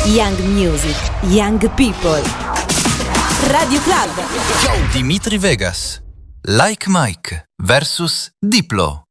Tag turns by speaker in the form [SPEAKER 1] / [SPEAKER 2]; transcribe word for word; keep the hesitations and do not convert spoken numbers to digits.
[SPEAKER 1] Young music, young people. Radio Club.
[SPEAKER 2] Dimitri Vegas, Like Mike versus Diplo.